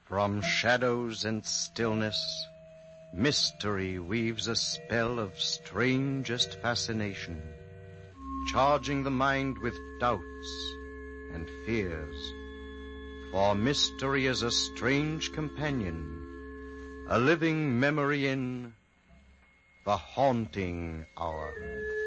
From shadows and stillness, mystery weaves a spell of strangest fascination, charging the mind with doubts and fears. For mystery is a strange companion, a living memory in the haunting hour.